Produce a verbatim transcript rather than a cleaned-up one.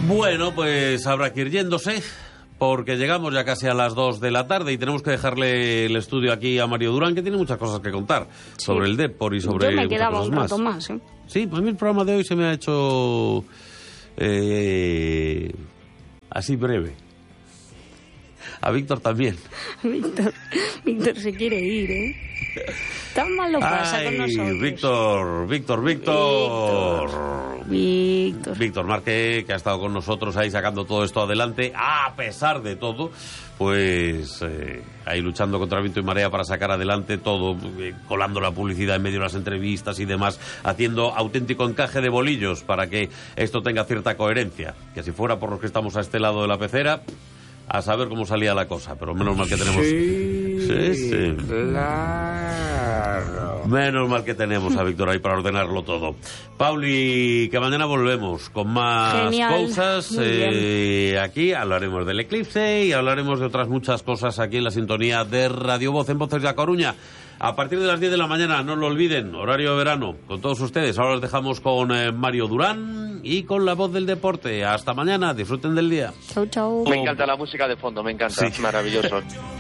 Bueno, pues habrá que ir yéndose, porque llegamos ya casi a las dos de la tarde y tenemos que dejarle el estudio aquí a Mario Durán, que tiene muchas cosas que contar sí. sobre el Depor y sobre Yo me muchas quedaba cosas un rato más. más ¿eh? Sí, pues a mí el programa de hoy se me ha hecho eh, así breve. A Víctor también. Víctor, Víctor se quiere ir, ¿eh? Tan mal lo pasa Ay, con nosotros. Víctor, Víctor, Víctor. Víctor. Víctor Márquez, que ha estado con nosotros ahí sacando todo esto adelante, a pesar de todo, pues eh, ahí luchando contra viento y marea para sacar adelante todo, eh, colando la publicidad en medio de las entrevistas y demás, haciendo auténtico encaje de bolillos para que esto tenga cierta coherencia. Que si fuera por los que estamos a este lado de la pecera, a saber cómo salía la cosa, pero menos mal que tenemos... Sí, sí, sí. Claro. Menos mal que tenemos a Víctor ahí para ordenarlo todo. Pauli, que mañana volvemos con más Genial. cosas. Eh, aquí hablaremos del eclipse y hablaremos de otras muchas cosas aquí en la sintonía de Radio Voz en Voces de A Coruña. A partir de las diez de la mañana, no lo olviden, horario de verano, con todos ustedes. Ahora los dejamos con eh, Mario Durán y con La Voz del Deporte. Hasta mañana, disfruten del día. Chau, chau. Me encanta la música de fondo, me encanta, Sí. es maravilloso.